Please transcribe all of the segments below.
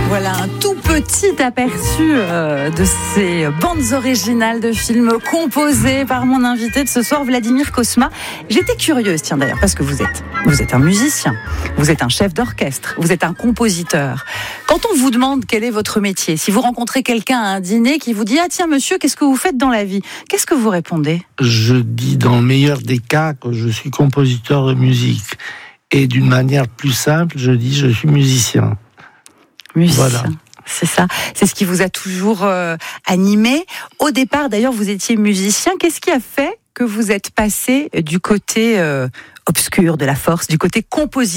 Voilà un tout petit aperçu de ces bandes originales de films composées par mon invité de ce soir, Vladimir Cosma. J'étais curieuse, tiens d'ailleurs, parce que vous êtes un musicien, vous êtes un chef d'orchestre, vous êtes un compositeur. Quand on vous demande quel est votre métier, si vous rencontrez quelqu'un à un dîner qui vous dit « Ah tiens monsieur, qu'est-ce que vous faites dans la vie ?» Qu'est-ce que vous répondez ? Je dis dans le meilleur des cas que je suis compositeur de musique. Et d'une manière plus simple, je dis je suis musicien. Musicien. Voilà. C'est ça, c'est ce qui vous a toujours animé. Au départ, d'ailleurs, vous étiez musicien. Qu'est-ce qui a fait que vous êtes passé du côté obscur de la force, du côté composition ?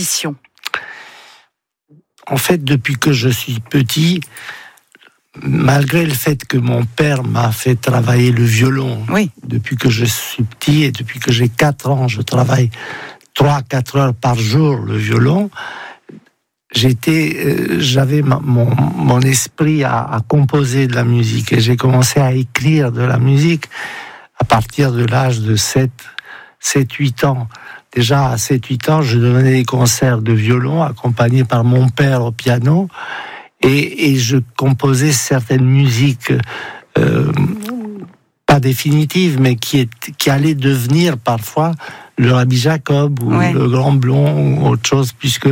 En fait, depuis que je suis petit, malgré le fait que mon père m'a fait travailler le violon, oui. Depuis que je suis petit et depuis que j'ai 4 ans, je travaille 3-4 heures par jour le violon. J'avais mon esprit à composer de la musique et j'ai commencé à écrire de la musique à partir de l'âge de 7-8 ans. Déjà à 7-8 ans, je donnais des concerts de violon accompagnés par mon père au piano et je composais certaines musiques pas définitives mais qui allaient devenir parfois le Rabbi Jacob ou le Grand Blond ou autre chose, puisque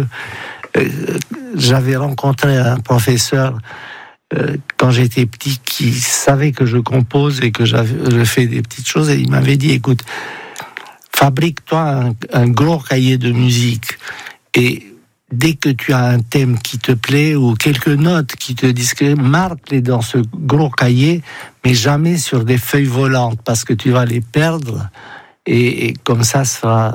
j'avais rencontré un professeur quand j'étais petit qui savait que je compose et que je fais des petites choses, et il m'avait dit écoute, fabrique-toi un gros cahier de musique et dès que tu as un thème qui te plaît ou quelques notes qui te disent, marque-les dans ce gros cahier, mais jamais sur des feuilles volantes parce que tu vas les perdre et comme ça sera.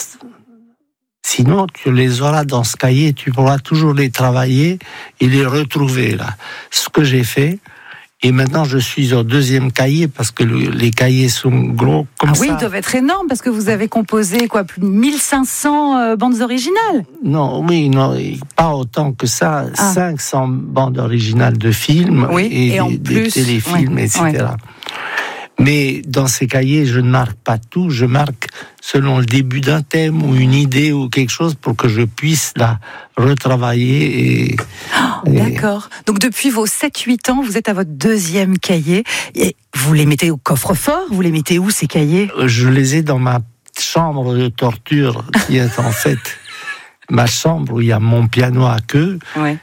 Sinon, tu les auras dans ce cahier, tu pourras toujours les travailler et les retrouver là. Ce que j'ai fait. Et maintenant, je suis au 2e cahier parce que les cahiers sont gros comme ça. Oui, ils doivent être énormes parce que vous avez composé plus de 1500 bandes originales. Non, pas autant que ça. 500 bandes originales de films et en plus, des téléfilms, etc. Ouais. Mais dans ces cahiers, je ne marque pas tout, je marque selon le début d'un thème ou une idée ou quelque chose pour que je puisse la retravailler. D'accord. Donc depuis vos 7-8 ans, vous êtes à votre 2e cahier. Et vous les mettez au coffre-fort ? Vous les mettez où ces cahiers ? Je les ai dans ma chambre de torture, qui est en fait ma chambre où il y a mon piano à queue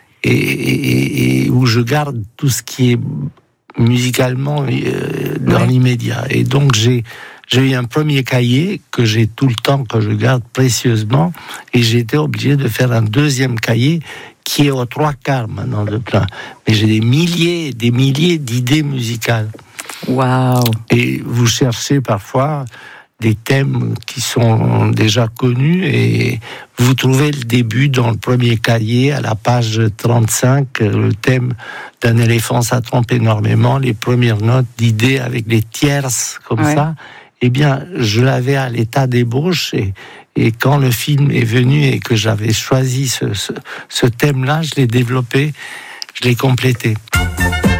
et où je garde tout ce qui est musicalement dans l'immédiat. Et donc j'ai eu un premier cahier que j'ai tout le temps, que je garde précieusement, et j'ai été obligé de faire un 2e cahier qui est aux 3/4 maintenant de plein. Mais j'ai des milliers d'idées musicales. Waouh! Et vous cherchez parfois des thèmes qui sont déjà connus et vous trouvez le début dans le premier cahier à la page 35, le thème d'un éléphant, ça trompe énormément, les premières notes d'idées avec des tierces comme ça. Eh bien, je l'avais à l'état d'ébauche et quand le film est venu et que j'avais choisi ce thème-là, je l'ai développé, je l'ai complété.